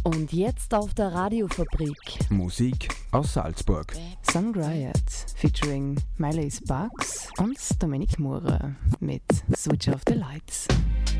Und jetzt auf der Radiofabrik. Musik aus Salzburg. Song Riot featuring Miley Sparks und Dominic Moore mit Switch Off the Lights.